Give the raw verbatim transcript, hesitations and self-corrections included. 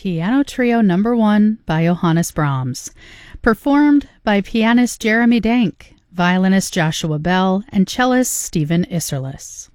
Piano Trio Number One by Johannes Brahms, performed by pianist Jeremy Dank, violinist Joshua Bell, and cellist Stephen Isserlis.